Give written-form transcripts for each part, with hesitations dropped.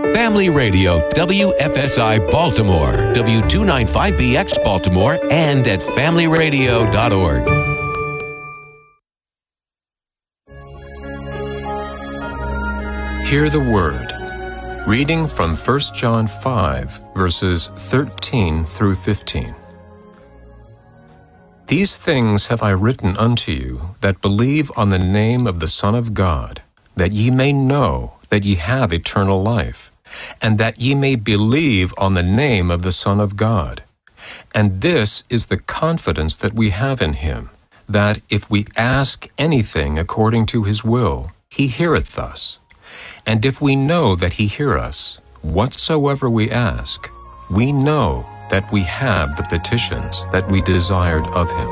Family Radio, WFSI Baltimore, W295BX Baltimore, and at familyradio.org. Hear the Word. Reading from 1 John 5, verses 13 through 15. These things have I written unto you that believe on the name of the Son of God, that ye may know that ye have eternal life, and that ye may believe on the name of the Son of God. And this is the confidence that we have in him, that if we ask anything according to his will, he heareth us. And if we know that he hear us, whatsoever we ask, we know that we have the petitions that we desired of him.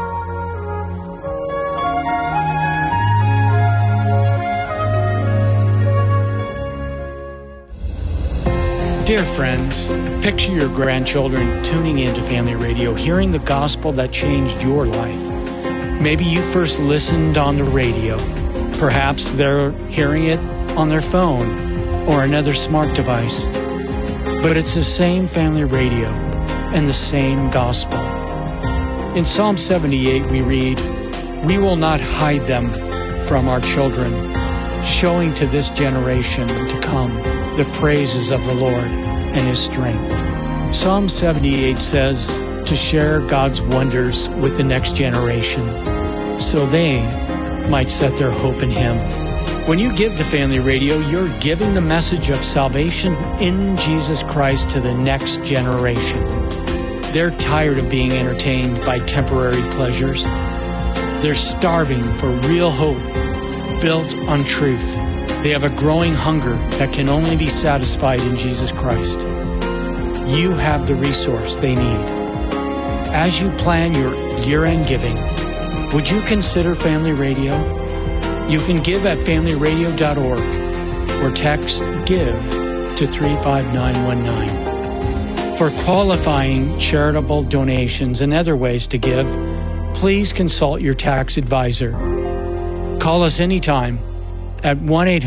Dear friends, picture your grandchildren tuning into Family Radio, hearing the gospel that changed your life. Maybe you first listened on the radio. Perhaps they're hearing it on their phone or another smart device. But it's the same Family Radio and the same gospel. In Psalm 78 we read, "We will not hide them from our children, showing to this generation to come the praises of the Lord and his strength." Psalm 78 says to share God's wonders with the next generation so they might set their hope in him. When you give to Family Radio, you're giving the message of salvation in Jesus Christ to the next generation. They're tired of being entertained by temporary pleasures. They're starving for real hope built on truth. They have a growing hunger that can only be satisfied in Jesus Christ. You have the resource they need. As you plan your year-end giving, would you consider Family Radio? You can give at familyradio.org or text GIVE to 35919. For qualifying charitable donations and other ways to give, please consult your tax advisor. Call us anytime at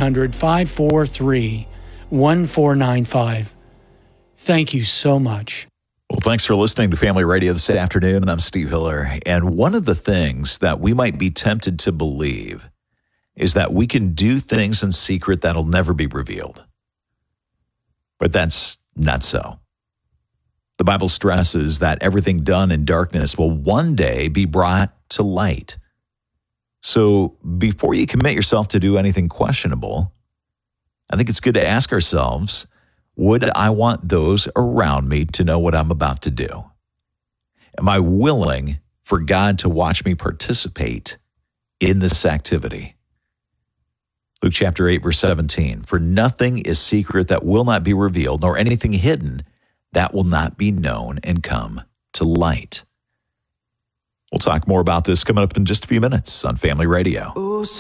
1-800-543-1495. Thank you so much. Well, thanks for listening to Family Radio this afternoon. I'm Steve Hiller. And one of the things that we might be tempted to believe is that we can do things in secret that'll never be revealed. But that's not so. The Bible stresses that everything done in darkness will one day be brought to light. So before you commit yourself to do anything questionable, I think it's good to ask ourselves, would I want those around me to know what I'm about to do? Am I willing for God to watch me participate in this activity? Luke chapter 8, verse 17, "For nothing is secret that will not be revealed, nor anything hidden that will not be known and come to light." We'll talk more about this coming up in just a few minutes on Family Radio.